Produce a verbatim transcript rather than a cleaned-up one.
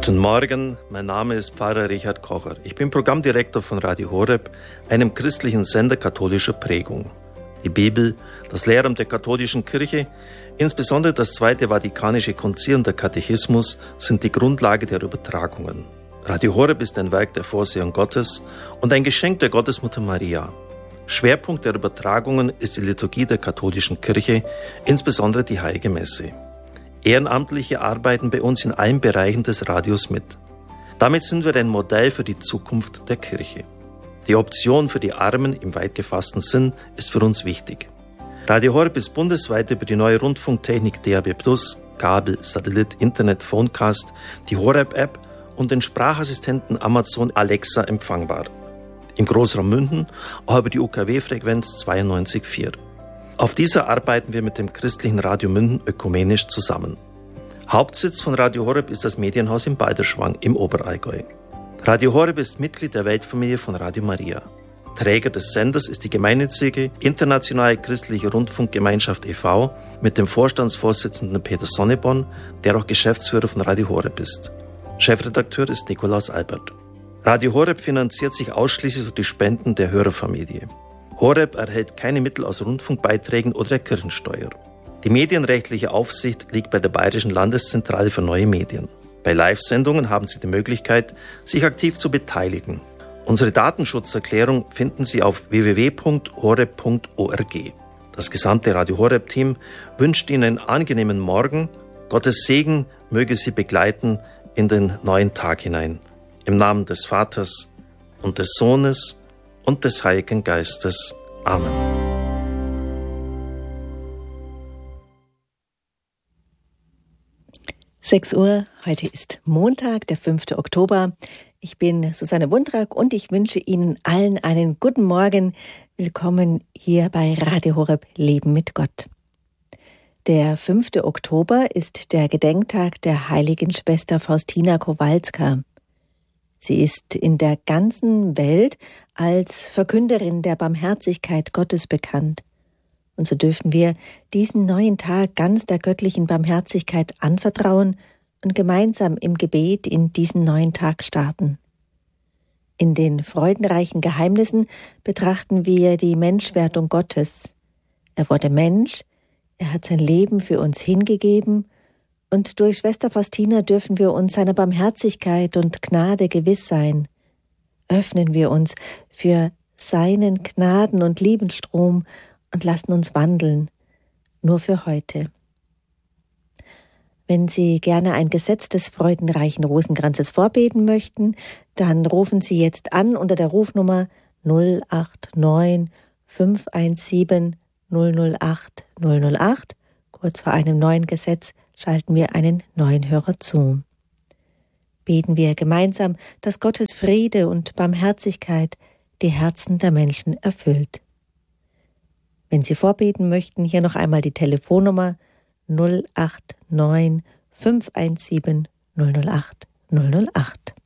Guten Morgen, mein Name ist Pfarrer Richard Kocher. Ich bin Programmdirektor von Radio Horeb, einem christlichen Sender katholischer Prägung. Die Bibel, das Lehramt der katholischen Kirche, insbesondere das Zweite Vatikanische Konzil und der Katechismus sind die Grundlage der Übertragungen. Radio Horeb ist ein Werk der Vorsehung Gottes und ein Geschenk der Gottesmutter Maria. Schwerpunkt der Übertragungen ist die Liturgie der katholischen Kirche, insbesondere die Heilige Messe. Ehrenamtliche arbeiten bei uns in allen Bereichen des Radios mit. Damit sind wir ein Modell für die Zukunft der Kirche. Die Option für die Armen im weit gefassten Sinn ist für uns wichtig. Radio Horeb ist bundesweit über die neue Rundfunktechnik D A B plus, Kabel, Satellit, Internet, Phonecast, die Horeb-App und den Sprachassistenten Amazon Alexa empfangbar. Im Großraum München auch über die U K W-Frequenz zweiundneunzig Komma vier. Auf dieser arbeiten wir mit dem christlichen Radio München ökumenisch zusammen. Hauptsitz von Radio Horeb ist das Medienhaus in Balderschwang im Oberallgäu. Radio Horeb ist Mitglied der Weltfamilie von Radio Maria. Träger des Senders ist die gemeinnützige Internationale Christliche Rundfunkgemeinschaft e V mit dem Vorstandsvorsitzenden Peter Sonneborn, der auch Geschäftsführer von Radio Horeb ist. Chefredakteur ist Nikolaus Albert. Radio Horeb finanziert sich ausschließlich durch die Spenden der Hörerfamilie. Horeb erhält keine Mittel aus Rundfunkbeiträgen oder der Kirchensteuer. Die medienrechtliche Aufsicht liegt bei der Bayerischen Landeszentrale für neue Medien. Bei Live-Sendungen haben Sie die Möglichkeit, sich aktiv zu beteiligen. Unsere Datenschutzerklärung finden Sie auf w w w punkt horeb punkt org. Das gesamte Radio Horeb-Team wünscht Ihnen einen angenehmen Morgen. Gottes Segen möge Sie begleiten in den neuen Tag hinein. Im Namen des Vaters und des Sohnes und des Heiligen Geistes. Amen. sechs Uhr, heute ist Montag, der fünfte Oktober. Ich bin Susanne Wundrak und ich wünsche Ihnen allen einen guten Morgen. Willkommen hier bei Radio Horeb Leben mit Gott. Der fünfte Oktober ist der Gedenktag der heiligen Schwester Faustina Kowalska. Sie ist in der ganzen Welt als Verkünderin der Barmherzigkeit Gottes bekannt. Und so dürfen wir diesen neuen Tag ganz der göttlichen Barmherzigkeit anvertrauen und gemeinsam im Gebet in diesen neuen Tag starten. In den freudenreichen Geheimnissen betrachten wir die Menschwerdung Gottes. Er wurde Mensch, er hat sein Leben für uns hingegeben, und durch Schwester Faustina dürfen wir uns seiner Barmherzigkeit und Gnade gewiss sein. Öffnen wir uns für seinen Gnaden- und Liebesstrom und lassen uns wandeln, nur für heute. Wenn Sie gerne ein Gesetz des freudenreichen Rosenkranzes vorbeten möchten, dann rufen Sie jetzt an unter der Rufnummer null acht neun fünf eins sieben null null acht null null acht. Kurz vor einem neuen Gesetz schalten wir einen neuen Hörer zu. Beten wir gemeinsam, dass Gottes Friede und Barmherzigkeit die Herzen der Menschen erfüllt. Wenn Sie vorbeten möchten, hier noch einmal die Telefonnummer null acht neun fünf eins sieben null null acht null null acht.